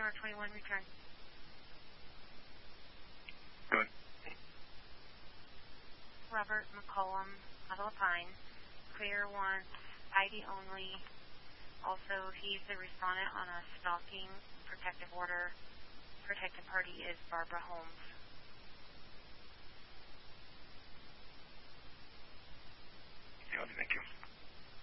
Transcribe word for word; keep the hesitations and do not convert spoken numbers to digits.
North twenty-one, return. Good. Robert McCollum, Alpine. Clear wants I D only. Also, he's the respondent on a stalking protective order. Protective party is Barbara Holmes. Yeah, thank you.